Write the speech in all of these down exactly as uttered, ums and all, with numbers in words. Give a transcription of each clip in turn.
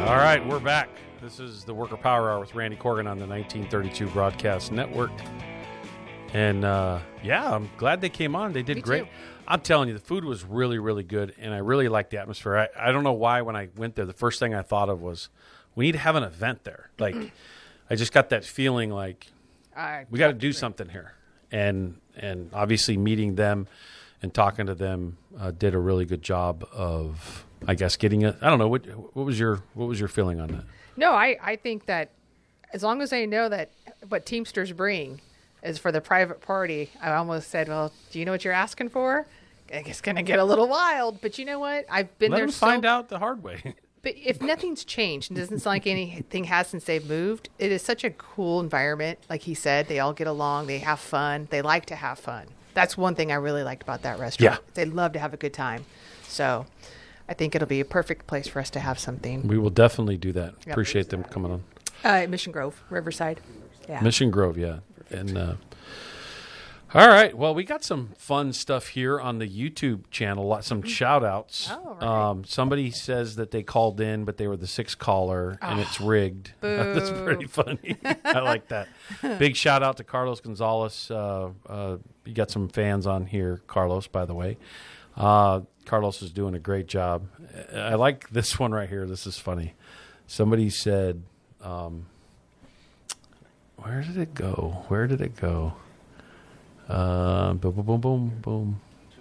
All right, we're back. This is the Worker Power Hour with Randy Corgan on the nineteen thirty-two Broadcast Network. And, uh, yeah, I'm glad they came on. They did Me great. too. I'm telling you, the food was really, really good, and I really liked the atmosphere. I, I don't know why when I went there, the first thing I thought of was, we need to have an event there. Like, I just got that feeling like I we got to do something here. And and obviously meeting them and talking to them uh, did a really good job of, I guess, getting it. I don't know, what what was your what was your feeling on that? No, I, I think that as long as they know that what Teamsters bring is for the private party, I almost said, well, do you know what you're asking for? It's going to get a little wild, but you know what? I've been Let there them so find out the hard way. But if nothing's changed, and doesn't sound like anything has since they've moved, it is such a cool environment. Like he said, they all get along, they have fun, they like to have fun. That's one thing I really liked about that restaurant. Yeah. They love to have a good time. So I think it'll be a perfect place for us to have something. We will definitely do that. Yep. Appreciate them coming on. Uh, Mission Grove, Riverside. Yeah. Mission Grove, yeah. And uh, all right, well, we got some fun stuff here on the YouTube channel. Lot- Some shout outs. Oh, right. um, somebody says that they called in, but they were the sixth caller, and it's rigged. That's pretty funny. I like that. Big shout out to Carlos Gonzalez. Uh, uh, you got some fans on here, Carlos, by the way. Uh, Carlos is doing a great job. I like this one right here. This is funny. Somebody said, um, where did it go? Where did it go? Uh, boom, boom, boom, boom, boom.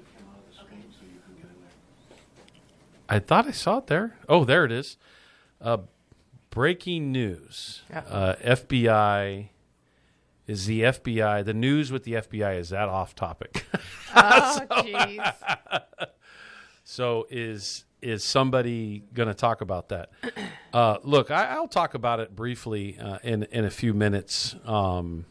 I thought I saw it there. Oh, there it is. Uh, breaking news. Yeah. Uh, F B I is the F B I. The news with the F B I is that off topic. Oh, jeez. So is is somebody going to talk about that? Uh, look, I, I'll talk about it briefly uh, in in a few minutes. Um,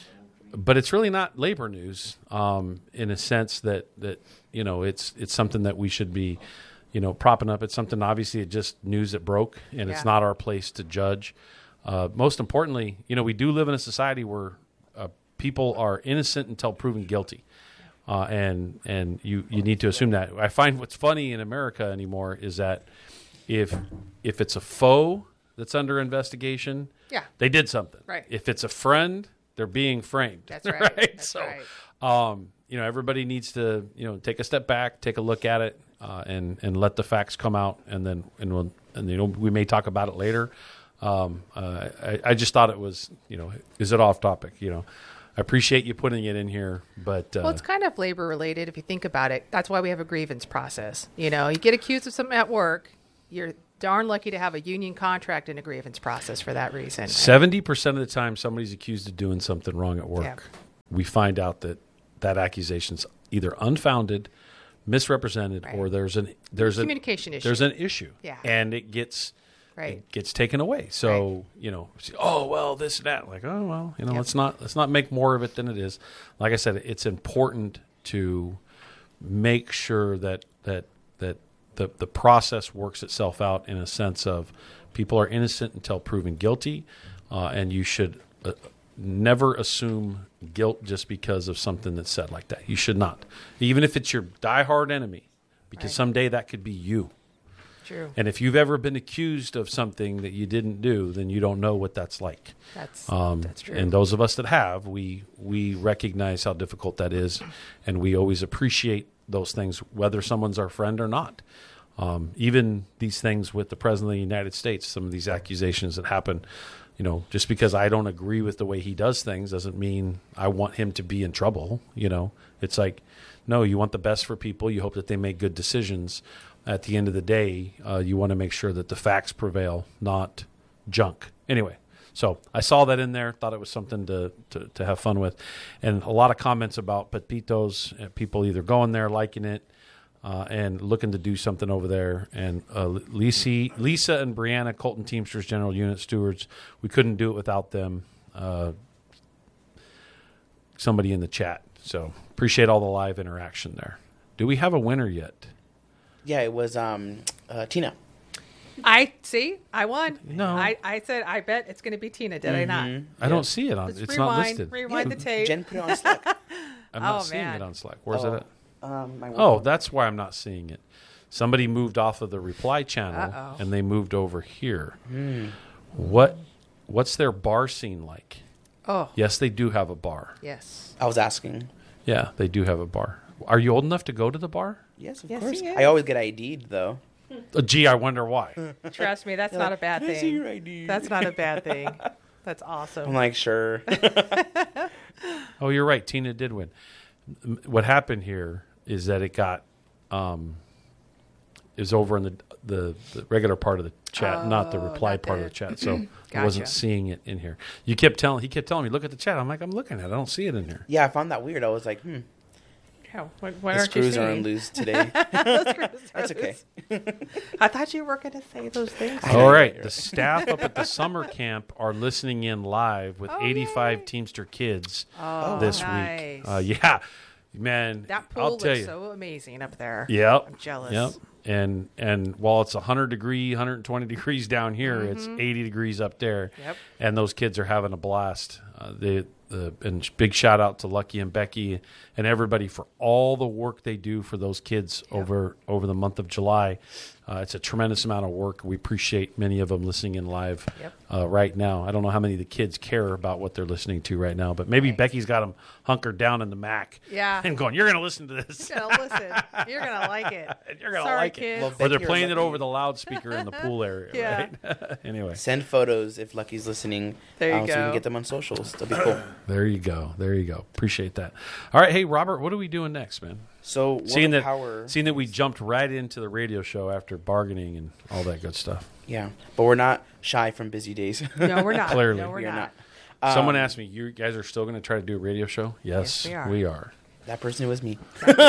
but it's really not labor news um, in a sense that, that you know it's it's something that we should be you know propping up. It's something obviously it's just news that broke, and Yeah. it's not our place to judge. Uh, most importantly, you know we do live in a society where uh, people are innocent until proven guilty. Uh, and and you, you need to assume that. I find what's funny in America anymore is that if if it's a foe that's under investigation, Yeah. they did something. Right. If it's a friend, they're being framed. That's right. That's so, right. um, you know, everybody needs to you know take a step back, take a look at it, uh, and and let the facts come out, and then and we'll, and you know we may talk about it later. Um, uh, I, I just thought it was you know is it off topic? You know. I appreciate you putting it in here, but uh, Well, it's kind of labor related if you think about it. That's why we have a grievance process. You know, you get accused of something at work, you're darn lucky to have a union contract and a grievance process for that reason. seventy percent of the time somebody's accused of doing something wrong at work, Yeah. we find out that that accusation's either unfounded, misrepresented, Right. or there's an there's a Communication issue. There's an issue, Yeah. and it gets Right. it gets taken away. So you know, oh well, this and that. Like oh well, you know, Yep. let's not let's not make more of it than it is. Like I said, it's important to make sure that that that the the process works itself out in a sense of people are innocent until proven guilty, uh, and you should uh, never assume guilt just because of something that's said like that. You should not, even if it's your diehard enemy, because Right. someday that could be you. True. And if you've ever been accused of something that you didn't do, then you don't know what that's like. That's Um, that's true. And those of us that have, we we recognize how difficult that is, and we always appreciate those things, whether someone's our friend or not. Um, even these things with the President of the United States, some of these accusations that happen, you know, just because I don't agree with the way he does things doesn't mean I want him to be in trouble. You know, it's like, no, you want the best for people. You hope that they make good decisions. At the end of the day, uh, you want to make sure that the facts prevail, not junk. Anyway, so I saw that in there, thought it was something to, to, to have fun with. And a lot of comments about Pepitos, uh, people either going there, liking it, uh, and looking to do something over there. And uh, Lisa, Lisa and Brianna, Colton Teamsters General Unit Stewards, we couldn't do it without them. Uh, somebody in the chat. So appreciate all the live interaction there. Do we have a winner yet? Yeah, it was um, uh, Tina. I see. I won. No. I, I said I bet it's going to be Tina. Did I not? I don't see it on. Let's it's rewind. not listed. Rewind the tape. Jen put it on Slack. I'm not Oh, seeing man. it on Slack. Where's Oh, it at? Um, my Oh, that's why I'm not seeing it. Somebody moved off of the reply channel Uh-oh. and they moved over here. Mm. What what's their bar scene like? Oh, Yes, they do have a bar. yes. I was asking. Yeah, they do have a bar. Are you old enough to go to the bar? Yes, of Yes, course. he is. I always get ID'd though. Uh, gee, I wonder why. Trust me, that's They're not like, a bad "Can I see your thing. I D?" That's not a bad thing. That's I'm awesome. like, sure. Oh, you're right. Tina did win. M- What happened here is that it got um, is over in the, the the regular part of the chat, not the Oh, reply not part the- of the chat. So I Gotcha. wasn't seeing it in here. You kept telling he kept telling me, look at the chat. I'm like, I'm looking at it. I don't see it in here. Yeah, I found that weird. I was like, hmm. Yeah, what, what The aren't you screws are on seeing? loose today. The screws are That's okay. loose. I thought you were going to say those things. I know All you're right, right. the staff up at the summer camp are listening in live with Oh, eighty-five yay. Teamster kids Oh, this nice. week. Uh, yeah, man, That pool I'll tell looks you. so amazing up there. Yep. I'm jealous. Yep. And and while it's one hundred degree, one hundred twenty degrees down here, Mm-hmm. it's eighty degrees up there. Yep. And those kids are having a blast. Uh, they the and big shout out to Lucky and Becky and everybody for all the work they do for those kids Yep. over over the month of July. Uh, it's a tremendous amount of work. We appreciate many of them listening in live Yep. uh, right now. I don't know how many of the kids care about what they're listening to right now, but maybe Right. Becky's got them hunkered down in the Mac. Yeah. And going, you're going to listen to this. You're going to listen. You're going to like it. You're gonna Sorry, like it. kids. Well, Or they're Becky or playing it Lucky. over the loudspeaker in the pool area, Yeah. right? Anyway, Send photos if Lucky's listening. There you um, So we go. can get them on socials. That'd be cool. there you go. There you go. Appreciate that. All right, hey Robert, what are we doing next, man? So, World Seeing of that, Power. seeing that we jumped right into the radio show after bargaining and all that good stuff. Yeah, but we're not shy from busy days. No, we're not. Clearly. No, we're We are not. not. Someone Um, asked me, "You guys are still going to try to do a radio show?" Yes, Yes, we are. we are. That person was me.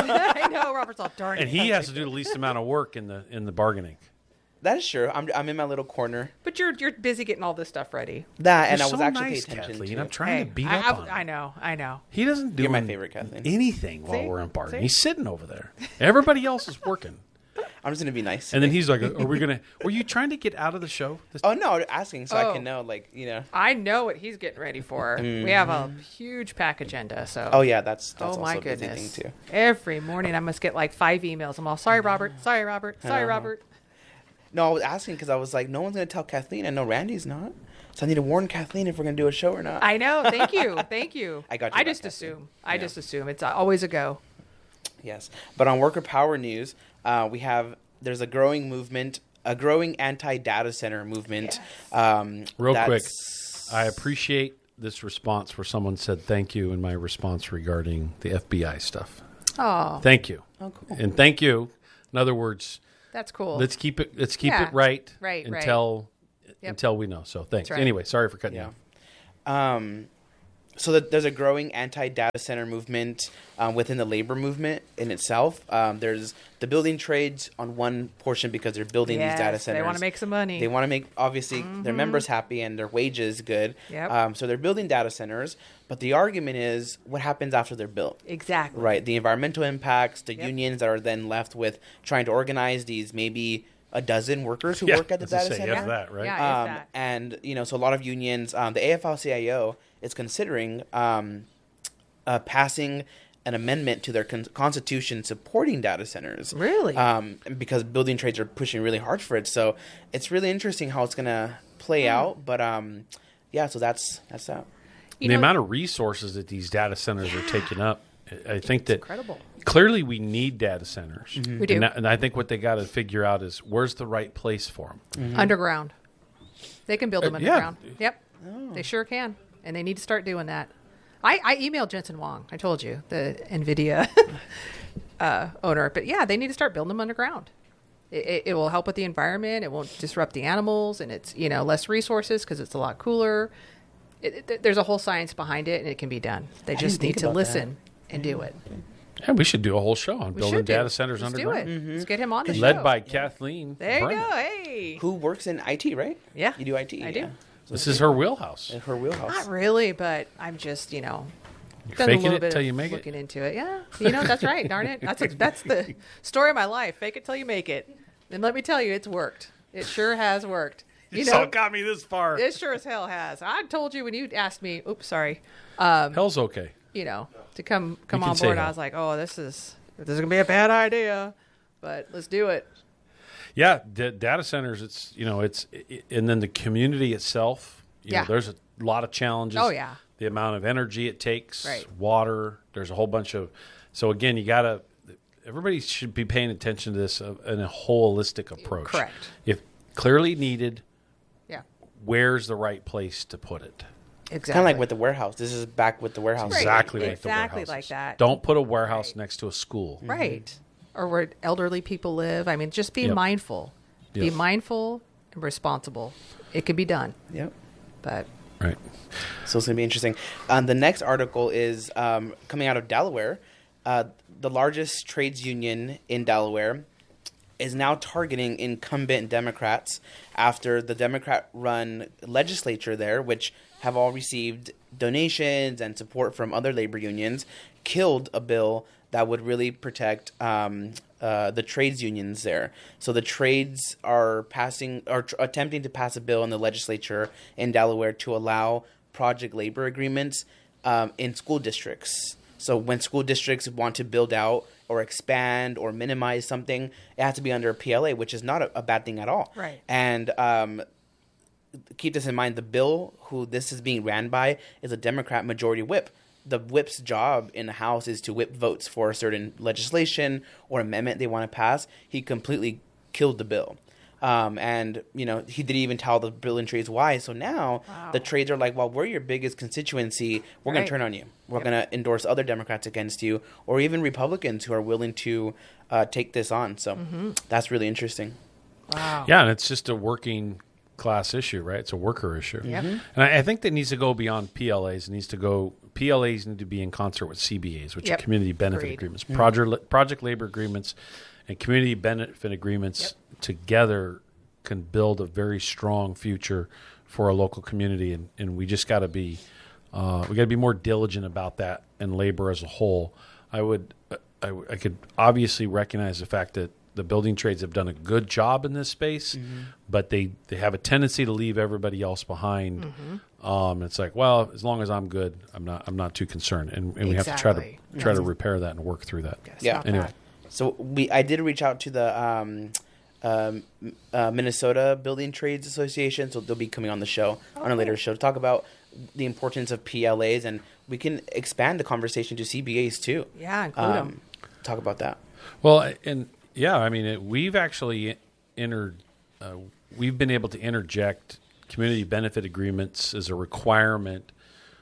I know. Robert's all darn And it. he has to do the least amount of work in the in the bargaining. That is true. I'm, I'm in my little corner. But you're you're busy getting all this stuff ready. That, and You're I was so actually nice, paying attention Kathleen. to I'm it. trying Hey, to beat I, up I, on him. I know. I know. He doesn't do You're my favorite, Kathleen. anything while See? we're in bargaining. See? He's sitting over there. Everybody else is working. I'm just gonna be nice. And then he's like, "Are we gonna? Were you trying to get out of the show?" This- oh no, I'm asking so I Oh. can know, like you know. I know what he's getting ready for. We have a huge pack agenda. So. Oh yeah, that's that's Oh also my a busy goodness! thing too. Every morning I must get like five emails. I'm all sorry, Robert. Sorry, Robert. Sorry, Uh-huh. Robert. No, I was asking because I was like, no one's gonna tell Kathleen. I know Randy's not, so I need to warn Kathleen if we're gonna do a show or not. I know. Thank you. Thank you. I got you I back, just Kathleen. assume. I Yeah. just assume it's always a go. Yes, but on worker power news, uh, we have there's a growing movement, a growing anti-data center movement. Um, Real quick, that's- I appreciate this response where someone said thank you in my response regarding the F B I stuff. Oh, Thank you, Oh, cool. and thank you. In other words, that's cool. let's keep it. Let's keep Yeah. it right, Right, right. until Yep. until we know. So thanks. That's right. Anyway, sorry for cutting you Yeah. off. Um, so that there's a growing anti-data center movement um, within the labor movement in itself. Um, there's the building trades on one portion because they're building yes, these data centers. They want to make some money. They want to make obviously their members happy and their wages good. Yep. Um, so they're building data centers, but the argument is what happens after they're built. exactly. Right, the environmental impacts, the Yep. unions that are then left with trying to organize these maybe a dozen workers who Yeah, work at the I was gonna data say, center. yeah, that, right? Yeah. Um, that? and you know, so a lot of unions, um, the A F L C I O is considering um, uh, passing an amendment to their con- constitution supporting data centers. Really? Um, because building trades are pushing really hard for it. So it's really interesting how it's gonna play Hmm. out. But um, yeah, so that's that's that. You the know, amount of resources that these data centers are taking up, I I think that incredible. clearly we need data centers. We do. And, that- and I think what they got to figure out is where's the right place for them. Underground. They can build them Uh, yeah. underground. Yep. They sure can. And they need to start doing that. I, I emailed Jensen Wong. I told you, the NVIDIA uh, owner. But yeah, they need to start building them underground. It, it, it will help with the environment. It won't disrupt the animals. And it's, you know, less resources because it's a lot cooler. It, it, there's a whole science behind it, and it can be done. They I just didn't need think to about listen and do it. Yeah, we should do a whole show on We building should do. data centers Let's underground. do it. Let's get him on the show. Led by Kathleen. There you Bryant. go. Hey. Who works in I T, right? Yeah. You do I T. I do. yeah. This is her wheelhouse. In her wheelhouse. Not really, but I'm just, you know, You're done a faking little it bit till of you make it. looking into it. Yeah, you know, that's right. Darn it, that's a, that's the story of my life. Fake it till you make it. And let me tell you, it's worked. It sure has worked. You So know, it got me this far. it sure as hell has. I told you when you asked me. Oops, sorry. Um, Hell's okay. you know, to come come can on say board. I hell. was like, oh, this is this is gonna be a bad idea. but let's do it. Yeah, d- data centers. It's you know it's it, and then the community itself. You Yeah. know, there's a lot of challenges. Oh, yeah. The amount of energy it takes, Right. water. There's a whole bunch of. So again, you gotta. Everybody should be paying attention to this uh, in a holistic approach. Correct. If clearly needed, Yeah, where's the right place to put it? exactly. Kind of like with the warehouse. This is back with the warehouse. Right. Exactly like Exactly the warehouses. like that. Don't put a warehouse Right. next to a school. Right. Or where elderly people live. I mean, just be Yep. mindful. Be Yep. mindful and responsible. It can be done, Yep. but Right. So it's going to be interesting. Um, the next article is um, coming out of Delaware. Uh, the largest trades union in Delaware is now targeting incumbent Democrats after the Democrat-run legislature there, which have all received donations and support from other labor unions, killed a bill that would really protect um, uh, the trades unions there. So the trades are passing or tr- attempting to pass a bill in the legislature in Delaware to allow project labor agreements um, in school districts. So when school districts want to build out or expand or minimize something, it has to be under a P L A, which is not a, a bad thing at all. Right. And um, keep this in mind, the bill who this is being ran by is a Democrat majority whip. The whip's job in the House is to whip votes for a certain legislation or amendment they want to pass. He completely killed the bill. Um, and, you know, he didn't even tell the bill and trades why. So now Wow. the trades are like, well, we're your biggest constituency. We're going Right. to turn on you. We're Yep. going to endorse other Democrats against you, or even Republicans who are willing to uh, take this on. So that's really interesting. wow. Yeah, and it's just a working class issue, right? It's a worker issue. Yep. And I, I think that needs to go beyond P L As. It needs to go. P L As need to be in concert with C B As, which Yep. are community benefit Agreed. agreements, project project labor agreements, and community benefit agreements together can build a very strong future for a local community. And, and we just got to be uh, we got to be more diligent about that and labor as a whole. I would I, I could obviously recognize the fact that the building trades have done a good job in this space, but they, they have a tendency to leave everybody else behind. Um, it's like, well, as long as I'm good, I'm not I'm not too concerned, and, and we have to try to Exactly. try to repair that and work through that. Yeah. Stop Anyway. that. So we, I did reach out to the um, um, uh, Minnesota Building Trades Association, so they'll be coming on the show on a later show to talk about the importance of P L As, and we can expand the conversation to C B As too. Yeah, include 'em. Um, talk about that. Well, and yeah, I mean, it, we've actually entered, uh, we've been able to interject community benefit agreements as a requirement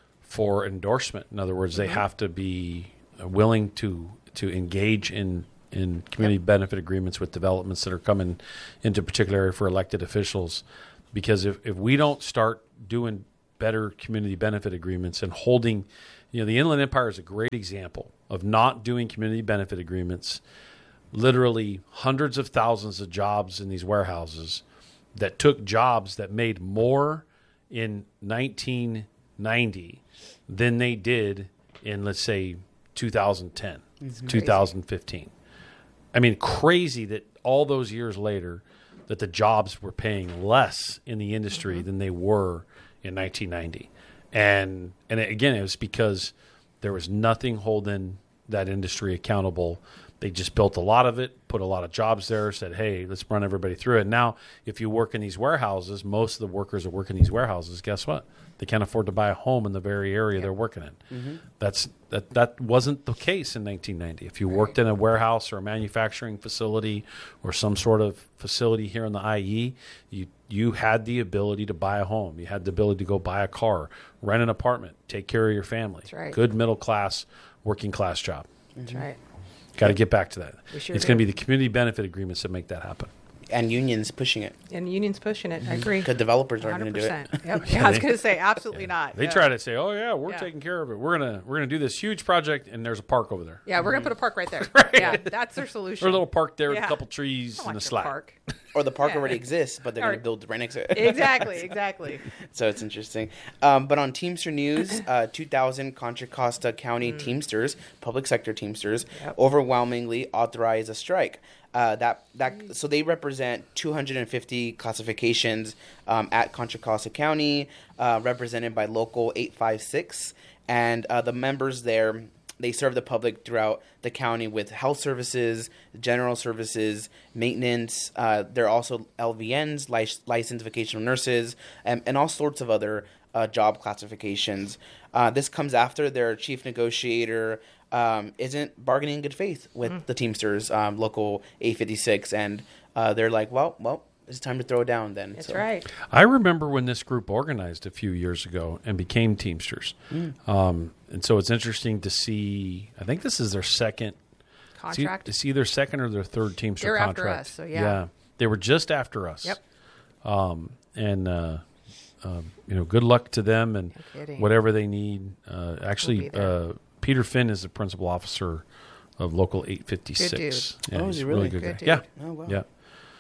for endorsement. In other words, they have to be uh, willing to to engage in in community benefit agreements with developments that are coming into a particular area for elected officials. Because if, if we don't start doing better community benefit agreements and holding, you know, the Inland Empire is a great example of not doing community benefit agreements. Literally hundreds of thousands of jobs in these warehouses that took jobs that made more in nineteen ninety than they did in, let's say, two thousand ten, two thousand fifteen. I mean, crazy that all those years later that the jobs were paying less in the industry Mm-hmm. than they were in nineteen ninety. And and again, it was because there was nothing holding that industry accountable. They just built a lot of it, put a lot of jobs there, said, hey, let's run everybody through it. Now, if you work in these warehouses, most of the workers that work in these warehouses, guess what? They can't afford to buy a home in the very area they're working in. That's that that wasn't the case in nineteen ninety. If you worked in a warehouse or a manufacturing facility or some sort of facility here in the I E, you you had the ability to buy a home. You had the ability to go buy a car, rent an apartment, take care of your family. That's right. Good middle class, working class job. That's right. Got to get back to that. We sure it's do. going to be the community benefit agreements that make that happen. And unions pushing it And the union's pushing it. I agree. because developers aren't going to do it. one hundred percent. Yep. Yeah, I was going to say absolutely not. They Yeah. try to say, "Oh yeah, we're Yeah. taking care of it. We're gonna we're gonna do this huge project, and there's a park over there, Yeah, we're going to put a park right there. Yeah, that's their solution. or a little park there with Yeah. a couple trees I and a want your slide." park. Or the park Yeah. already exists, but they're going Or- to build right next to it. Exactly, exactly. So it's interesting. Um, but on Teamster News, uh, two thousand Contra Costa County Teamsters, public sector Teamsters, Yep. overwhelmingly authorize a strike. Uh, that that so they represent two hundred fifty classifications um, at Contra Costa County, uh, represented by Local eight five six, and uh, the members there they serve the public throughout the county with health services, general services, maintenance. Uh, they're also L V Ns, lic- licensed vocational nurses, and, and all sorts of other uh, job classifications. Uh, this comes after their chief negotiator um, isn't bargaining in good faith with mm. the Teamsters, um, local eight fifty-six, and uh, they're like, well, well, it's time to throw it down then. That's so. right. I remember when this group organized a few years ago and became Teamsters. Mm. Um, and so it's interesting to see, I think this is their second contract. It's either their second or their third Teamster They're contract. after us, so yeah. Yeah. They were just after us. Yep. Um, and, uh, uh, you know, good luck to them and no whatever they need. Uh, actually, we'll uh, Peter Finn is the principal officer of Local eight fifty-six. Good Yeah, oh, he's is he a really? good, good guy. dude. Yeah. Oh, wow. Yeah.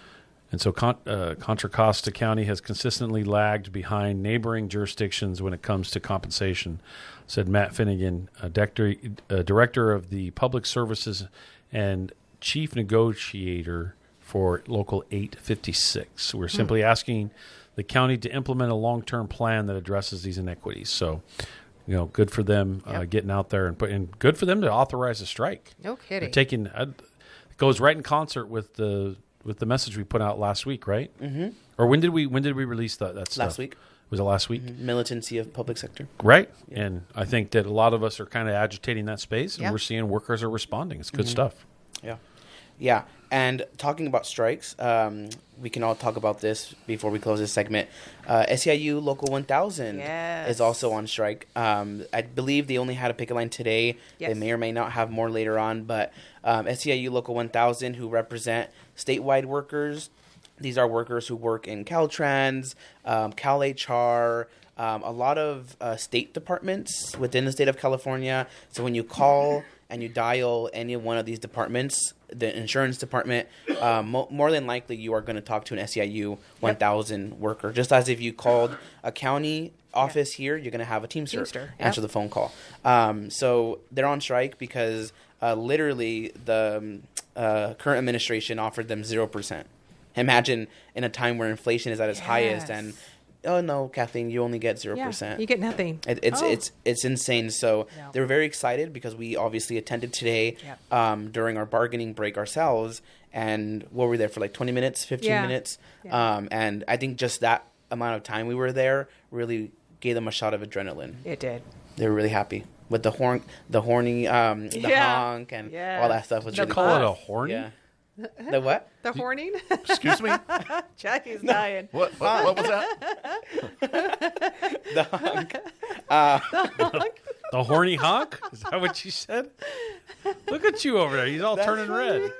And so Con- uh, Contra Costa County has consistently lagged behind neighboring jurisdictions when it comes to compensation, said Matt Finnegan, a director, a director of the Public Services and chief negotiator for Local eight fifty-six. We're simply hmm. asking the county to implement a long-term plan that addresses these inequities. So, you know, good for them uh, yep. getting out there and put, and good for them to authorize a strike. No kidding. They're taking uh, it goes right in concert with the with the message we put out last week, right? Mm-hmm. Or when did we when did we release that that stuff? Last week. Was it last week? Mm-hmm. Militancy of public sector. Right. Yeah. And I think that a lot of us are kind of agitating that space, and yeah. we're seeing workers are responding. It's good mm-hmm. stuff. Yeah. Yeah. And talking about strikes, um, we can all talk about this before we close this segment. Uh, S E I U Local one thousand yes. is also on strike. Um, I believe they only had a picket line today. Yes. They may or may not have more later on. But um, S E I U Local one thousand, who represent statewide workers, these are workers who work in Caltrans, um, Cal H R, um, a lot of uh, state departments within the state of California. So when you call and you dial any one of these departments, the insurance department, um, mo- more than likely you are going to talk to an S E I U one thousand yep. worker. Just as if you called a county office yeah. here, you're going to have a Teamster, Teamster. answer yep. the phone call. Um, so they're on strike because uh, literally the um, uh, current administration offered them zero percent. Imagine in a time where inflation is at its yes. highest and oh no, Kathleen, you only get zero yeah, percent. You get nothing. It, it's oh. it's it's insane. So no. they were very excited because we obviously attended today yep. um, during our bargaining break ourselves, and what were we there for like twenty minutes, fifteen yeah. minutes, yeah. um, and I think just that amount of time we were there really gave them a shot of adrenaline. It did. They were really happy with the horn, the horny, um, the yeah. honk, and yes. all that stuff was Did really you call cool. it a horny? Yeah. The what? The horning? Excuse me? Jackie's dying. What, what, what was that? The honk. Uh, The honk? The horny honk? Is that what you said? Look at you over there. He's all That's turning funny.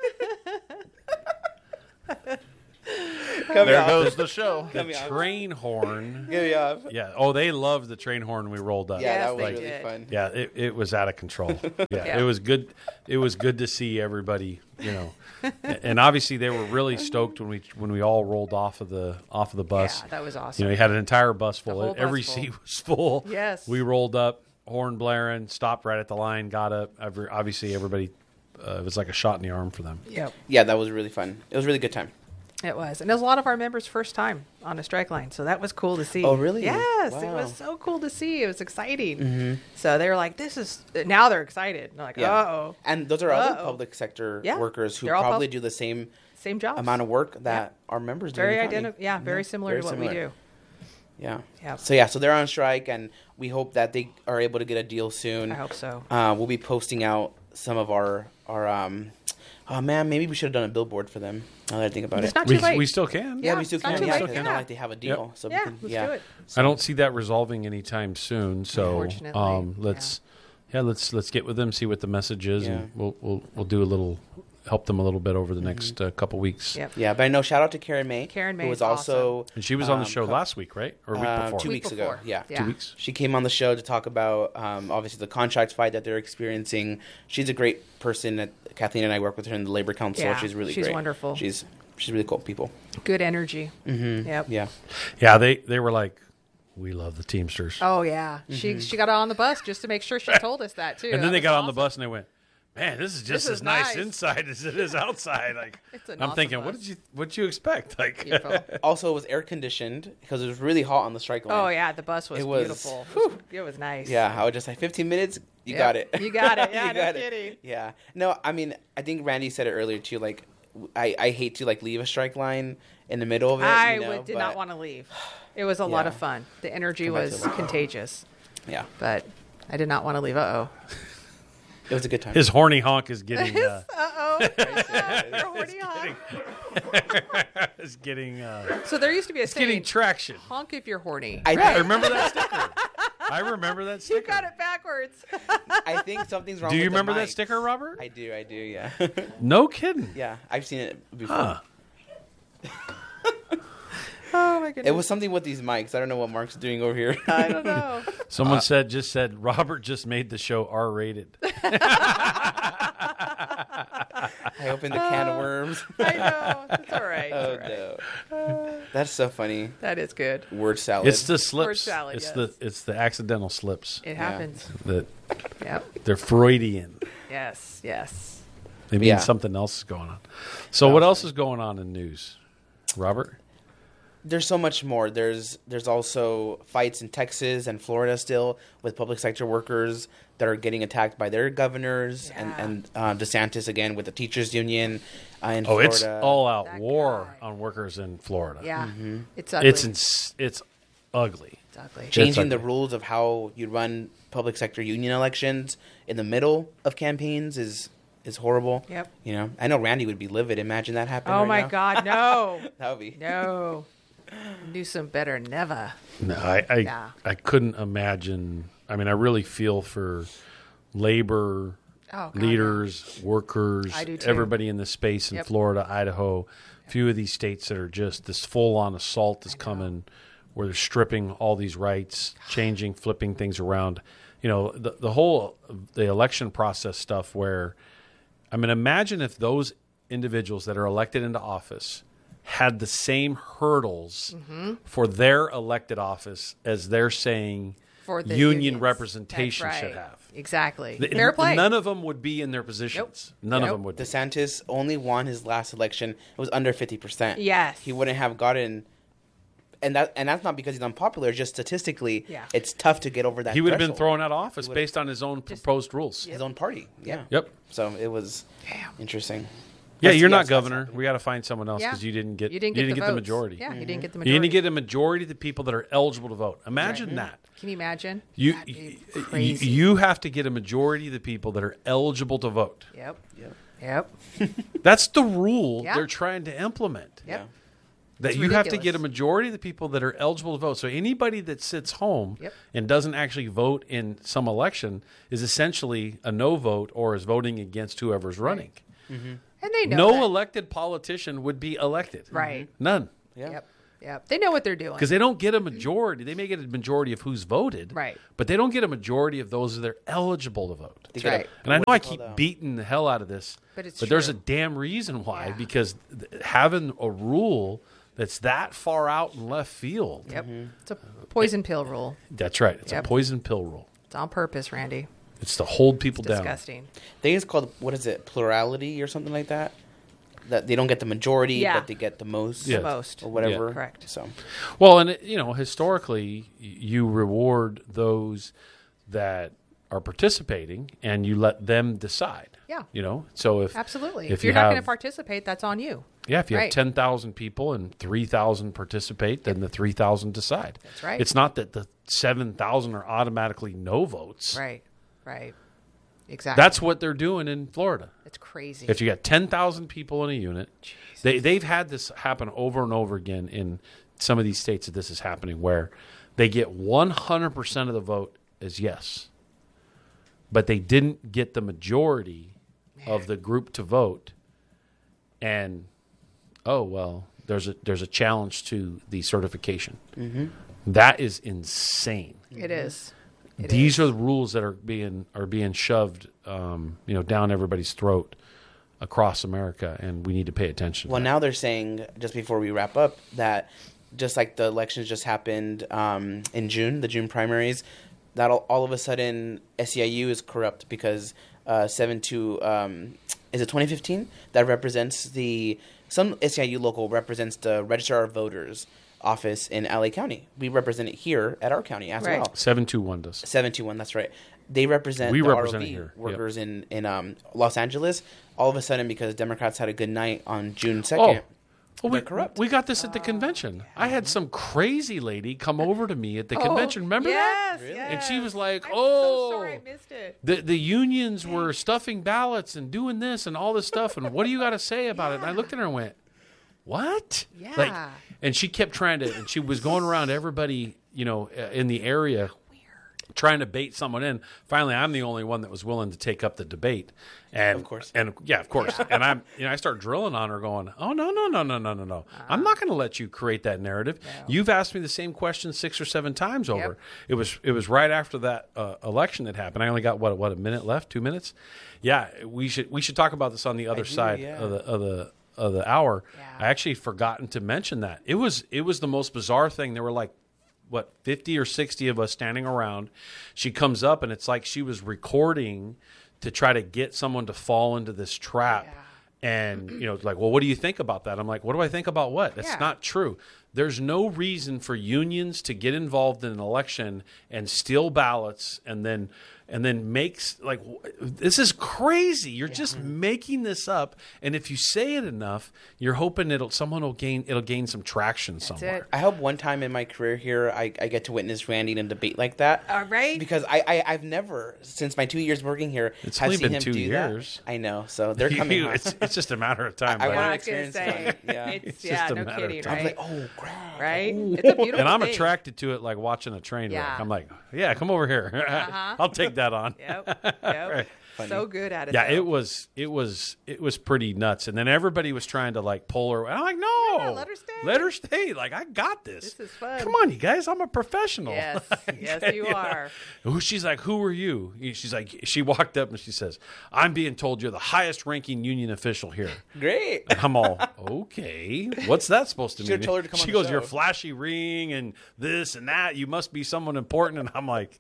red. Cut me There off. goes the show. Cut The me off. train horn. Get me off. Yeah. Oh, they loved the train horn we rolled up. Yeah, Yes, that was they really did. fun. Yeah, it, it was out of control. Yeah, Yeah. it was good. It was good to see everybody, you know, and obviously they were really stoked when we when we all rolled off of the off of the bus. Yeah, that was You awesome. know, he had an entire bus full. The whole bus Every full. seat was full. Yes. We rolled up, horn blaring, stopped right at the line, got up. Every, obviously, everybody. Uh, it was like a shot in the arm for them. Yep. Yeah, that was really fun. It was a really good time. It was. And it was a lot of our members' first time on a strike line. So that was cool to see. Oh, really? Yes. It Wow. was so cool to see. It was exciting. Mm-hmm. So they were like, this is, now they're excited. They're like, Yeah. uh-oh. And those are other Uh-oh. public sector Yeah. workers who They're all probably pub- do the same Same jobs. amount of work that our members do. Very in the county. identical. Yeah, very similar very to what similar. we do. Yeah. Yeah. So yeah, so they're on strike, and we hope that they are able to get a deal soon. I hope so. Uh, we'll be posting out some of our our. Um, oh man, maybe we should have done a billboard for them. Now that I think about It's it. not too We, late. we still can. yeah, Yeah, we still it's not can. too Yeah, late. because it's Yeah. not like they have a deal. Yep. So yeah, we can, let's yeah. do it. I don't see that resolving anytime soon. So Unfortunately, um, let's yeah. let's let's get with them, see what the message is, Yeah. and we'll we'll we'll do a little help them a little bit over the next uh, couple weeks. Yep. Yeah, but I know. Shout out to Karen May. Karen May who is was also And she was on the um, show co- last week, right? Or a week uh, before? two Week weeks before. ago. Yeah. Yeah. Two weeks. She came on the show to talk about um, obviously the contract fight that they're experiencing. She's a great person. That Kathleen and I work with her in the labor council. Yeah, she's really she's great. wonderful. She's she's really cool people. Good energy. Mm-hmm. Yep. Yeah. Yeah, they they were like, we love the Teamsters. Oh, yeah. She Mm-hmm. she got on the bus just to make sure she told us that, too. and then That they was got on the awesome. bus and they went, man, this is just This as is nice, nice. inside as it is outside. Like, It's an and I'm awesome thinking, bus. what did you what did you expect? Like, Beautiful. Also, it was air conditioned because it was really hot on the strike line. Oh, yeah. The bus was, It was- beautiful. It was, it was nice. Yeah, I was just like fifteen minutes. You Yep. got it. You got it. Yeah, You no got it. kidding. Yeah. No, I mean, I think Randy said it earlier too. Like, I, I hate to like leave a strike line in the middle of it. I you know, would, did but, not want to leave. It was a lot Yeah. of fun. The energy Come back was to it. contagious, Yeah, but I did not want to leave. Uh oh. it was a good time. His horny honk is getting uh, Uh oh. is getting uh, So there used to be a it's getting saying, traction. honk if you're horny. I, Yeah, I think, remember that sticker. I remember that sticker. You got it backwards. I think something's wrong. Do you with the remember that mics. sticker, Robert? I do. I do. Yeah. No kidding. yeah, I've seen it before. Huh. Oh my goodness. It was something with these mics. I don't know what Mark's doing over here. I don't know. Someone Uh, said just said Robert just made the show R rated. I opened the can of worms. I know. It's all right. It's Oh all right. no, that's so funny. That is good. Word salad. It's the slips. salad, it's yes. the it's the accidental slips It happens. that Yep. they're Freudian. Yes. Yes. They mean Yeah. something else is going on. So what else is going on in news, Robert? There's so much more. There's there's also fights in Texas and Florida still with public sector workers that are getting attacked by their governors Yeah. and and uh, DeSantis again with the teachers union uh, in Oh, Florida. it's all out That war guy. on workers in Florida. Yeah. Mm-hmm. It's ugly. It's ins- it's ugly. It's ugly. changing the ugly. rules of how you run public sector union elections in the middle of campaigns is is horrible. Yep. You know, I know Randy would be livid. Imagine that happening. Oh right my now. God, no. That would be. No. Newsom better never. No, I I, Yeah. I couldn't imagine. I mean, I really feel for labor Oh, God, leaders, workers, I do too. everybody in this space in Yep. Florida, Idaho, a few of these states that are just this full-on assault is coming, where they're stripping all these rights, changing, flipping things around. You know, the the whole the election process stuff. Where, I mean, imagine if those individuals that are elected into office had the same hurdles Mm-hmm. for their elected office as they're saying For the union unions. representation That's should right. have. Exactly. The- Fair play. None of them would be in their positions. None Nope. of them would. Be. DeSantis only won his last election. It was under fifty percent. Yes. He wouldn't have gotten, and that and that's not because he's unpopular. Just statistically, Yeah. it's tough to get over that. He would have been threshold. thrown out of office would've- based on his own proposed rules. his own party. Yeah. Yep. So it was Damn. interesting. Yeah, That's- you're yes, not that's governor. happening. We got to find someone else Yeah. because you didn't get You didn't get, the, the votes. majority. Yeah, you didn't get the You majority. didn't get a majority of the people that are eligible to vote. Imagine that. Can you imagine? You, That'd be you crazy. you have to get a majority of the people that are eligible to vote. Yep. Yep. Yep. That's the rule Yeah. they're trying to implement. Yep. That It's you have to get ridiculous. a majority of the people that are eligible to vote. So anybody that sits home Yep. and doesn't actually vote in some election is essentially a no vote or is voting against whoever's running. And they know No that. elected politician would be elected. Right. None. Yeah. Yep. Yep. They know what they're doing. Because they don't get a majority. They may get a majority of who's voted. Right. But they don't get a majority of those that are eligible to vote. They That's get a- right. And I know what's I it keep called, um, beating the hell out of this, But it's there's a true. damn reason why. Yeah. Because th- having a rule that's that far out in left field, Yep. It's a poison pill rule. that's right. It's Yep. a poison pill rule. It's on purpose, Randy. It's to hold people down. Disgusting. I think it's called, what is it, plurality or something like that? That they don't get the majority, Yeah. but they get the most. Yeah. The most. Or whatever. Yeah. Correct. So Well, and it, you know, historically, y- you reward those that are participating, and you let them decide. Yeah. You know, so if Absolutely. if, If, you you're not have, going to participate, that's on you. yeah, if you have Right. ten thousand people and three thousand participate, then the three thousand decide. That's right. It's not that the seven thousand are automatically no votes. Right. Right. Exactly. That's what they're doing in Florida. It's crazy. If you got ten thousand people in a unit, they, they've had this happen over and over again in some of these states that this is happening, where they get one hundred percent of the vote as yes, but they didn't get the majority of the group to vote. And, oh, well, there's a, there's a challenge to the certification. Mm-hmm. That is insane. It is. It These is. are the rules that are being are being shoved, um, you know, down everybody's throat across America, and we need to pay attention. Well, to that. now they're saying, just before we wrap up, that just like the elections just happened um, in June, the June primaries, that all, all of a sudden S E I U is corrupt because uh, seven two, um, is it twenty fifteen? That represents the, some S E I U local represents the Registrar of Voters office in L A County. We represent it here at our county as Right. well. seven two one does. seven two one, that's right. They represent We the represent R O V it here. workers in, in um, Los Angeles. All of a sudden, because Democrats had a good night on June second, Oh. Well, they're we, corrupt. we got this at the convention. I had some crazy lady come over to me at the convention. Remember that? Oh, yes, And she was like, I'm "Oh, so sorry I missed it." the the unions were stuffing ballots and doing this and all this stuff. And what do you got to say about it?" And I looked at her and went, "What?" Yeah. Like, and she kept trying to, and she was going around everybody, you know, uh, in the area, trying to bait someone in. Finally, I'm the only one that was willing to take up the debate. And Of course. and yeah, of course. And I'm, you know, I start drilling on her, going, "Oh no, no, no, no, no, no, no! I'm not going to let you create that narrative. You've asked me the same question six or seven times over. Yep. It was, it was right after that uh, election that happened. I only got what, what, a minute left, two minutes. Yeah, we should, we should talk about this on the other do, side yeah. of the, of the, of the hour. Yeah. I actually forgotten to mention that it was, it was the most bizarre thing. There were like, what, fifty or sixty of us standing around. She comes up and it's like she was recording to try to get someone to fall into this trap. Yeah. And, you know, like, well, what do you think about that? I'm like, what do I think about what? That's Yeah. not true. There's no reason for unions to get involved in an election and steal ballots and then and then makes like this is crazy. You're just making this up, and if you say it enough, you're hoping it'll someone will gain it'll gain some traction somewhere. it. I hope one time in my career here, I, I get to witness Randy in a debate like that. All right. Because I, I, I've never, since my two years working here, It's have only seen been him two do years. that. I know, so they're coming. on. it's, it's just a matter of time. I buddy. wanna I was gonna experience say, that. Yeah. it's, It's yeah, just a no matter of kidding, time. I'm right? like, oh, crap. Right? It's a beautiful and I'm thing. attracted to it like watching a train wreck. Yeah. I'm like, yeah, come over here. Uh-huh. I'll take that on. Yep. Yep. So good at it. Yeah, though. it was it was it was pretty nuts. And then everybody was trying to like pull her. I'm like, no, Yeah, let her stay. Let her stay. Like, I got this. This is fun. Come on, you guys. I'm a professional. Yes. Yes, you know? are. Who- She's like, who are you? She's like, she walked up and she says, I'm being told you're the highest ranking union official here. Great. And I'm all, okay, what's that supposed to Should've mean? told her to come she on the goes, show. your flashy ring and this and that. You must be someone important. And I'm like,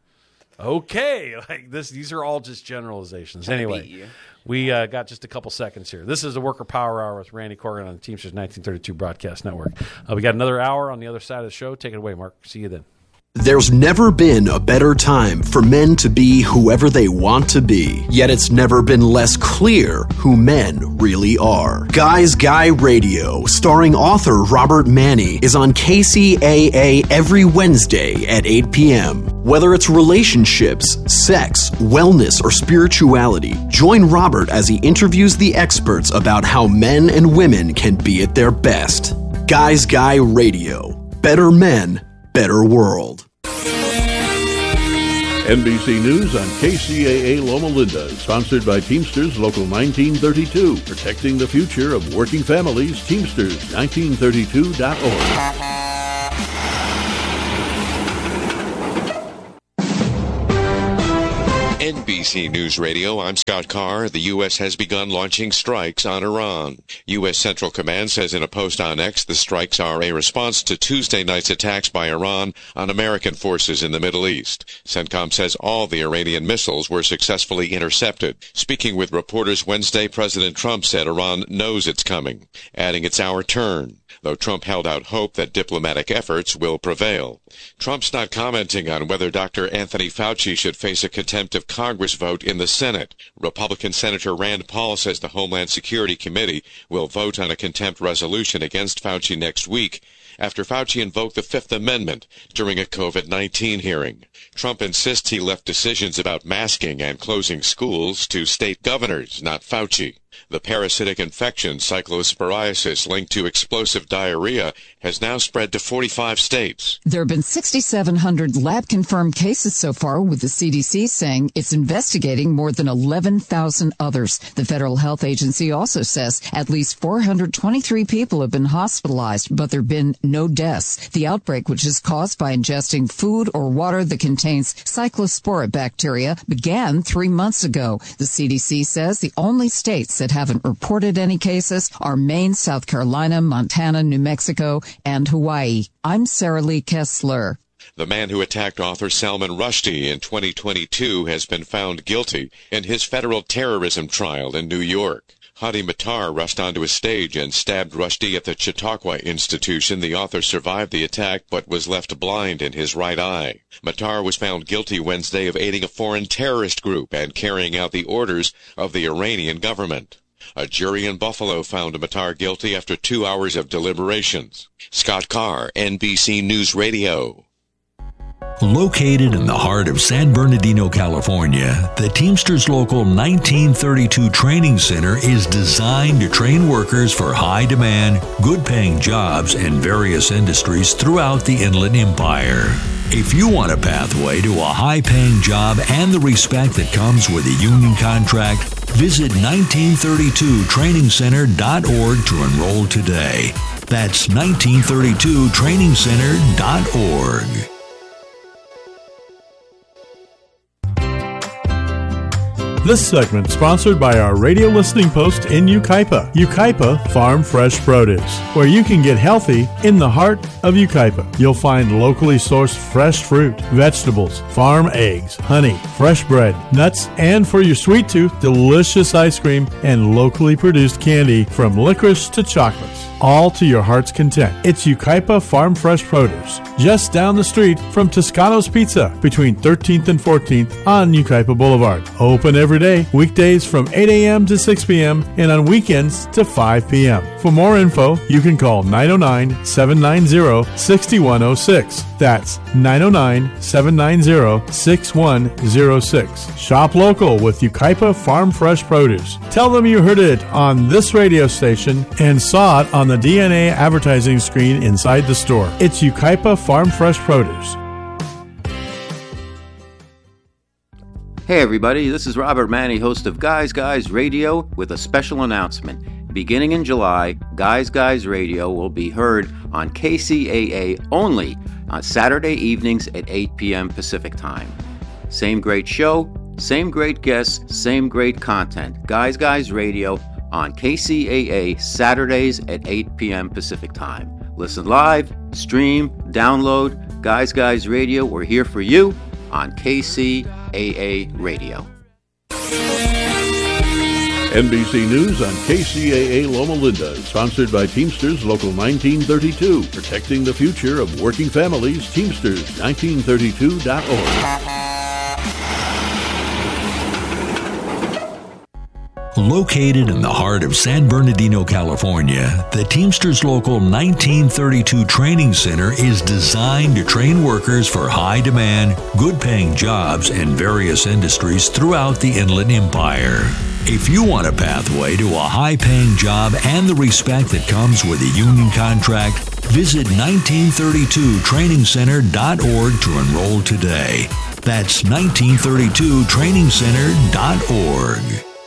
okay, like this. These are all just generalizations. Trying to Anyway, beat you. we uh, got just a couple seconds here. This is the Worker Power Hour with Randy Corrigan on the Teamsters nineteen thirty-two Broadcast Network. Uh, we got another hour on the other side of the show. Take it away, Mark. See you then. There's never been a better time for men to be whoever they want to be. Yet it's never been less clear who men really are. Guys Guy Radio, starring author Robert Manny, is on K C A A every Wednesday at eight p.m. Whether it's relationships, sex, wellness, or spirituality, join Robert as he interviews the experts about how men and women can be at their best. Guys Guy Radio. Better men, better world. N B C News on K C A A Loma Linda is sponsored by Teamsters Local nineteen thirty-two, protecting the future of working families. Teamsters nineteen thirty-two dot org. N B C News Radio, I'm Scott Carr. The U S has begun launching strikes on Iran. U S Central Command says in a post on X the strikes are a response to Tuesday night's attacks by Iran on American forces in the Middle East. CENTCOM says all the Iranian missiles were successfully intercepted. Speaking with reporters Wednesday, President Trump said Iran knows it's coming, adding it's our turn, though Trump held out hope that diplomatic efforts will prevail. Trump's not commenting on whether Doctor Anthony Fauci should face a contempt of Congress vote in the Senate. Republican Senator Rand Paul says the Homeland Security Committee will vote on a contempt resolution against Fauci next week after Fauci invoked the Fifth Amendment during a COVID nineteen hearing. Trump insists he left decisions about masking and closing schools to state governors, not Fauci. The parasitic infection, cyclosporiasis, linked to explosive diarrhea, has now spread to forty-five states. There have been six thousand seven hundred lab-confirmed cases so far, with the C D C saying it's investigating more than eleven thousand others. The Federal Health Agency also says at least four hundred twenty-three people have been hospitalized, but there have been no deaths. The outbreak, which is caused by ingesting food or water that contains cyclospora bacteria, began three months ago. The C D C says the only states that haven't reported any cases are Maine, South Carolina, Montana, New Mexico, and Hawaii. I'm Sarah Lee Kessler. The man who attacked author Salman Rushdie in twenty twenty-two has been found guilty in his federal terrorism trial in New York. Hadi Matar rushed onto a stage and stabbed Rushdie at the Chautauqua Institution. The author survived the attack but was left blind in his right eye. Matar was found guilty Wednesday of aiding a foreign terrorist group and carrying out the orders of the Iranian government. A jury in Buffalo found Matar guilty after two hours of deliberations. Scott Carr, N B C News Radio. Located in the heart of San Bernardino, California, the Teamsters Local nineteen thirty-two Training Center is designed to train workers for high-demand, good-paying jobs in various industries throughout the Inland Empire. If you want a pathway to a high-paying job and the respect that comes with a union contract, visit nineteen thirty-two training center dot org to enroll today. That's nineteen thirty-two training center dot org. This segment sponsored by our radio listening post in Yucaipa, Yucaipa Farm Fresh Produce, where you can get healthy in the heart of Yucaipa. You'll find locally sourced fresh fruit, vegetables, farm eggs, honey, fresh bread, nuts, and for your sweet tooth, delicious ice cream and locally produced candy from licorice to chocolates, all to your heart's content. It's Yucaipa Farm Fresh Produce, just down the street from Toscano's Pizza, between thirteenth and fourteenth on Yucaipa Boulevard. Open every day, weekdays from eight a.m. to six p.m. and on weekends to five p.m. For more info, you can call nine oh nine, seven nine zero, six one oh six. That's nine oh nine, seven nine zero, six one oh six. Shop local with Yucaipa Farm Fresh Produce. Tell them you heard it on this radio station and saw it on the D N A advertising screen inside the store. It's Yucaipa Farm Fresh Produce. Hey everybody, this is Robert Manny, host of Guys Guys Radio, with a special announcement. Beginning in July, Guys Guys Radio will be heard on K C A A only on Saturday evenings at eight p.m. Pacific Time. Same great show, same great guests, same great content. Guys Guys Radio on K C A A Saturdays at eight p.m. Pacific Time. Listen live, stream, download Guys Guys Radio. We're here for you on K C A A Radio. N B C News on K C A A Loma Linda, sponsored by Teamsters Local nineteen thirty-two, protecting the future of working families. Teamsters nineteen thirty-two dot org. Located in the heart of San Bernardino, California, the Teamsters Local nineteen thirty-two Training Center is designed to train workers for high-demand, good-paying jobs in various industries throughout the Inland Empire. If you want a pathway to a high-paying job and the respect that comes with a union contract, visit nineteen thirty-two training center dot org to enroll today. That's nineteen thirty-two training center dot org.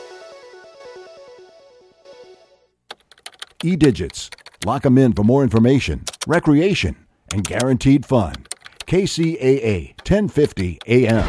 E-Digits. Lock them in for more information, recreation, and guaranteed fun. K C A A, ten fifty A M.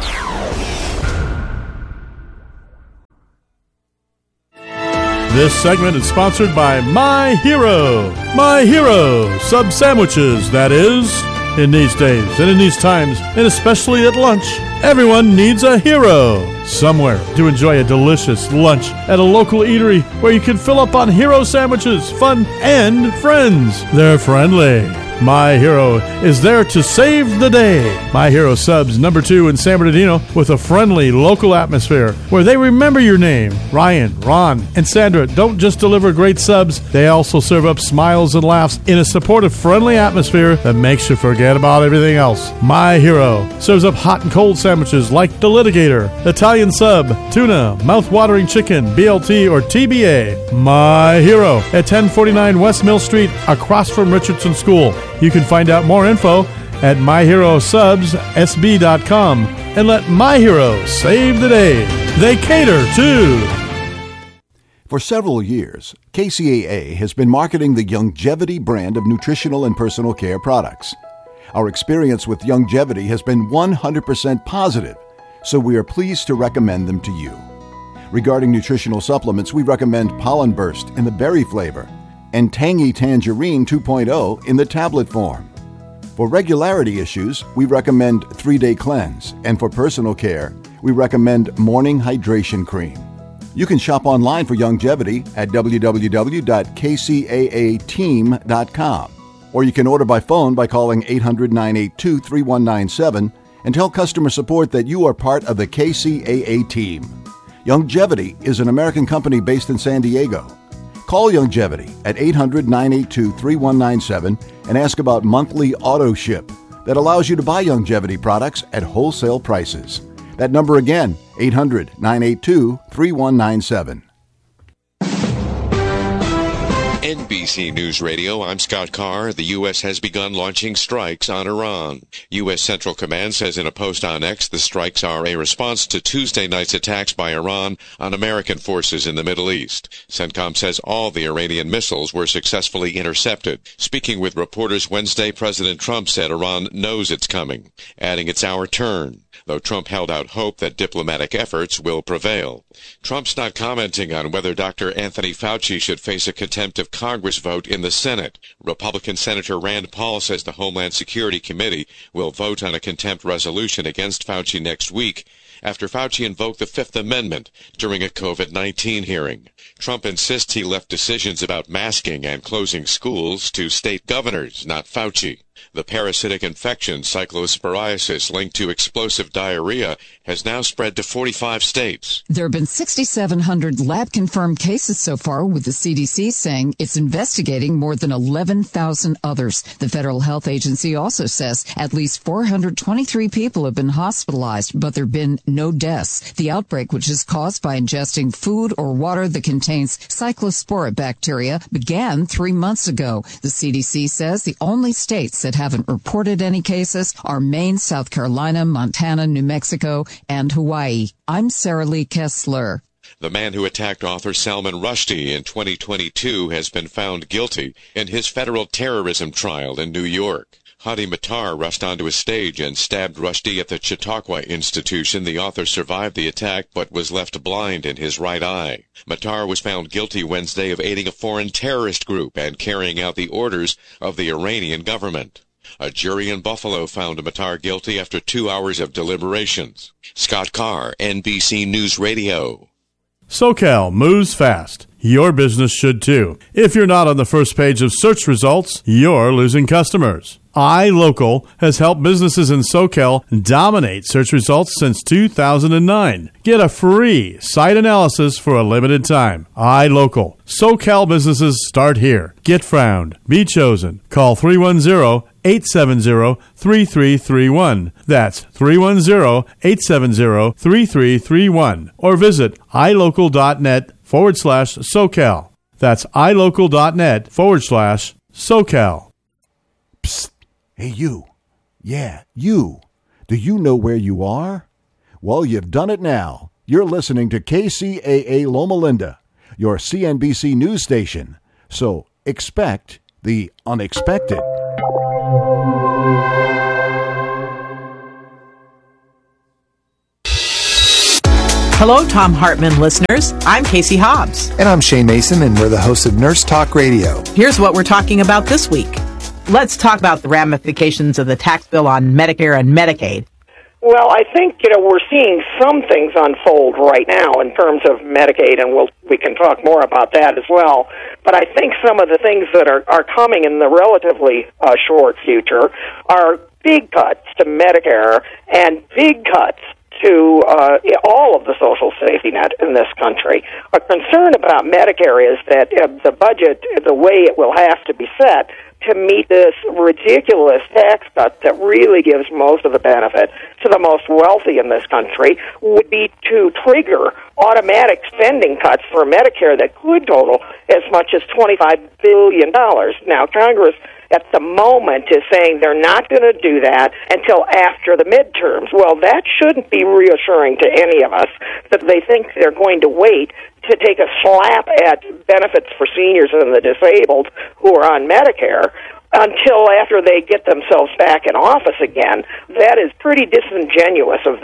This segment is sponsored by My Hero. My Hero sub sandwiches, that is. In these days and in these times, and especially at lunch, everyone needs a hero. Somewhere to enjoy a delicious lunch at a local eatery where you can fill up on hero sandwiches, fun, and friends. They're friendly. My Hero is there to save the day. My Hero Subs number two in San Bernardino with a friendly local atmosphere where they remember your name. Ryan, Ron, and Sandra don't just deliver great subs, they also serve up smiles and laughs in a supportive, friendly atmosphere that makes you forget about everything else. My Hero serves up hot and cold sandwiches like the Litigator, Italian Sub, tuna, mouth-watering chicken, B L T, or T B A. My Hero at ten forty-nine West Mill Street across from Richardson School. You can find out more info at my hero subs s b dot com and let My Hero save the day. They cater too. For several years, K C A A has been marketing the Youngevity brand of nutritional and personal care products. Our experience with Youngevity has been one hundred percent positive, so we are pleased to recommend them to you. Regarding nutritional supplements, we recommend Pollen Burst in the berry flavor and Tangy Tangerine two point oh in the tablet form. For regularity issues, we recommend three-day Cleanse, and for personal care, we recommend Morning Hydration Cream. You can shop online for Youngevity at w w w dot k c a a team dot com, or you can order by phone by calling eight hundred, nine eight two, three one nine seven and tell customer support that you are part of the K C A A team. Youngevity is an American company based in San Diego. Call Youngevity at eight hundred, nine eight two, three one nine seven and ask about monthly auto ship that allows you to buy Youngevity products at wholesale prices. That number again, eight hundred, nine eight two, three one nine seven. N B C News Radio, I'm Scott Carr. The U S has begun launching strikes on Iran. U S Central Command says in a post on X the strikes are a response to Tuesday night's attacks by Iran on American forces in the Middle East. CENTCOM says all the Iranian missiles were successfully intercepted. Speaking with reporters Wednesday, President Trump said Iran knows it's coming, adding it's our turn, though Trump held out hope that diplomatic efforts will prevail. Trump's not commenting on whether Doctor Anthony Fauci should face a contempt of Congress vote in the Senate. Republican Senator Rand Paul says the Homeland Security Committee will vote on a contempt resolution against Fauci next week after Fauci invoked the Fifth Amendment during a COVID nineteen hearing. Trump insists he left decisions about masking and closing schools to state governors, not Fauci. The parasitic infection, cyclosporiasis, linked to explosive diarrhea, has now spread to forty-five states. There have been six thousand seven hundred lab-confirmed cases so far, with the C D C saying it's investigating more than eleven thousand others. The Federal Health Agency also says at least four hundred twenty-three people have been hospitalized, but there have been no deaths. The outbreak, which is caused by ingesting food or water that contains cyclospora bacteria, began three months ago. The C D C says the only states that haven't reported any cases are Maine, South Carolina, Montana, New Mexico, and Hawaii. I'm Sarah Lee Kessler. The man who attacked author Salman Rushdie in twenty twenty-two has been found guilty in his federal terrorism trial in New York. Hadi Matar rushed onto a stage and stabbed Rushdie at the Chautauqua Institution. The author survived the attack but was left blind in his right eye. Matar was found guilty Wednesday of aiding a foreign terrorist group and carrying out the orders of the Iranian government. A jury in Buffalo found Matar guilty after two hours of deliberations. Scott Carr, N B C News Radio. SoCal moves fast. Your business should too. If you're not on the first page of search results, you're losing customers. iLocal has helped businesses in SoCal dominate search results since two thousand nine. Get a free site analysis for a limited time. iLocal. SoCal businesses start here. Get found. Be chosen. Call three one zero, eight seven zero, three three three one. That's three one zero, eight seven zero, three three three one. Or visit ilocal.net forward slash SoCal. That's ilocal.net forward slash SoCal. Psst. Hey, you. Yeah, you. Do you know where you are? Well, you've done it now. You're listening to K C A A Loma Linda, your C N B C news station. So expect the unexpected. Hello, Tom Hartman listeners. I'm Casey Hobbs. And I'm Shane Mason, and we're the hosts of Nurse Talk Radio. Here's what we're talking about this week. Let's talk about the ramifications of the tax bill on Medicare and Medicaid. Well, I think, you know, we're seeing some things unfold right now in terms of Medicaid, and we'll, we can talk more about that as well. But I think some of the things that are, are coming in the relatively uh, short future are big cuts to Medicare and big cuts to uh, all of the social safety net in this country. A concern about Medicare is that uh, the budget, the way it will have to be set to meet this ridiculous tax cut that really gives most of the benefit to the most wealthy in this country, would be to trigger automatic spending cuts for Medicare that could total as much as twenty-five billion dollars. Now, Congress at the moment is saying they're not going to do that until after the midterms. Well, that shouldn't be reassuring to any of us that they think they're going to wait to take a slap at benefits for seniors and the disabled who are on Medicare until after they get themselves back in office again. That is pretty disingenuous of them.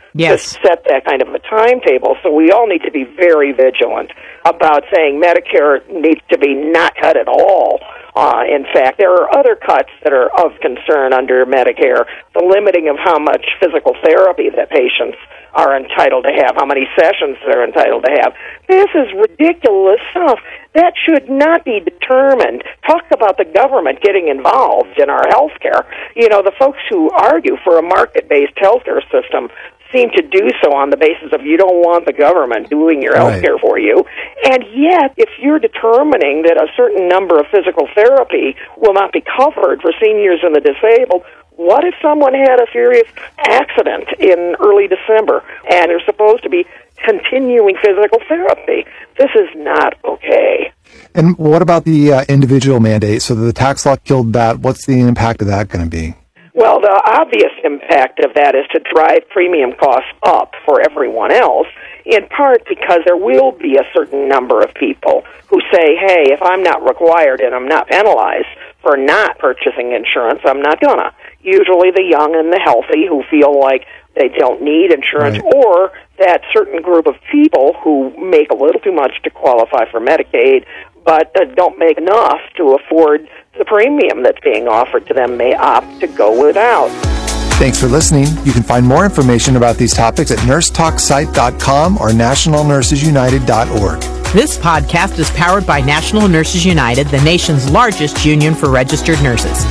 yes. to set that kind of a timetable. So we all need to be very vigilant about saying Medicare needs to be not cut at all. Uh, in fact, there are other cuts that are of concern under Medicare. The limiting of how much physical therapy that patients are entitled to have, how many sessions they're entitled to have. This is ridiculous stuff. That should not be determined. Talk about the government getting involved in our health care. You know, the folks who argue for a market-based healthcare system seem to do so on the basis of you don't want the government doing your health care for you. And yet, if you're determining that a certain number of physical therapy will not be covered for seniors and the disabled, what if someone had a serious accident in early December and they're supposed to be continuing physical therapy? This is not okay. And what about the uh, individual mandate? So the tax law killed that. What's the impact of that going to be? Well, the obvious impact of that is to drive premium costs up for everyone else, in part because there will be a certain number of people who say, hey, if I'm not required and I'm not penalized for not purchasing insurance, I'm not gonna. Usually the young and the healthy who feel like they don't need insurance, right. Or that certain group of people who make a little too much to qualify for Medicaid but uh, don't make enough to afford the premium that's being offered to them may opt to go without. Thanks for listening. You can find more information about these topics at nurse talk site dot com or national nurses united dot org. This podcast is powered by National Nurses United, the nation's largest union for registered nurses.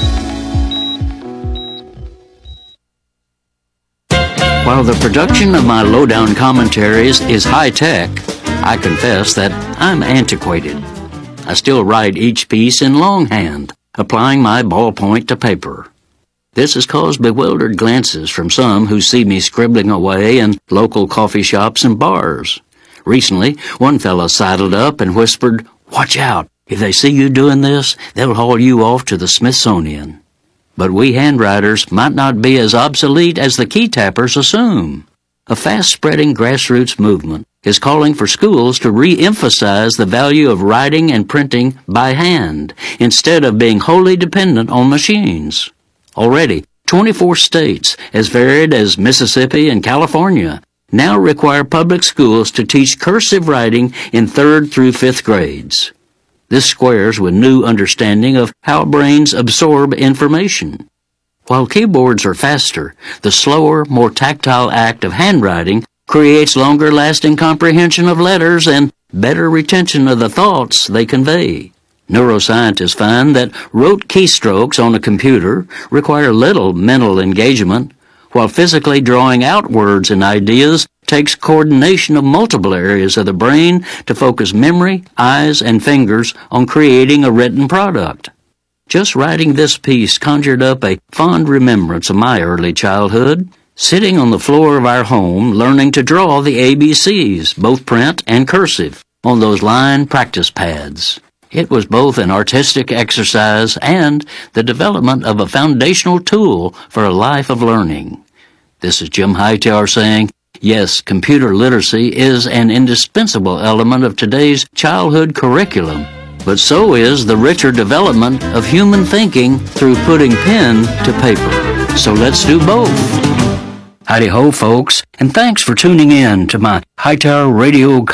While the production of my lowdown commentaries is high-tech, I confess that I'm antiquated. I still write each piece in longhand, applying my ballpoint to paper. This has caused bewildered glances from some who see me scribbling away in local coffee shops and bars. Recently, one fellow sidled up and whispered, "Watch out. If they see you doing this, they'll haul you off to the Smithsonian." But we handwriters might not be as obsolete as the key tappers assume. A fast-spreading grassroots movement is calling for schools to re-emphasize the value of writing and printing by hand, instead of being wholly dependent on machines. Already, twenty-four states, as varied as Mississippi and California, now require public schools to teach cursive writing in third through fifth grades. This squares with new understanding of how brains absorb information. While keyboards are faster, the slower, more tactile act of handwriting creates longer-lasting comprehension of letters and better retention of the thoughts they convey. Neuroscientists find that rote keystrokes on a computer require little mental engagement, while physically drawing out words and ideas takes coordination of multiple areas of the brain to focus memory, eyes, and fingers on creating a written product. Just writing this piece conjured up a fond remembrance of my early childhood, sitting on the floor of our home learning to draw the A B Cs, both print and cursive, on those line practice pads. It was both an artistic exercise and the development of a foundational tool for a life of learning. This is Jim Hightower saying, yes, computer literacy is an indispensable element of today's childhood curriculum, but so is the richer development of human thinking through putting pen to paper. So let's do both. Howdy-ho, folks, and thanks for tuning in to my Hightower Radio